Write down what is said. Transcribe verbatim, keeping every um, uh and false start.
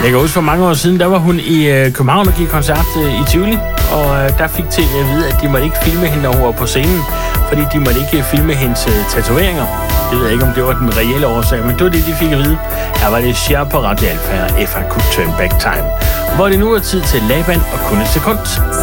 Jeg kan huske, for mange år siden, der var hun i øh, København og gik koncert øh, i Tivoli, og øh, der fik T V at vide, at de måtte ikke filme hende, når hun var på scenen, fordi de måtte ikke filme hendes øh, tatoveringer. Det ved jeg ikke, om det var den reelle årsag, men det var det, de fik at vide. Her var det Cher på Radio Alfa, If I Could Turn Back Time, hvor det nu er tid til Laban og kun et sekund.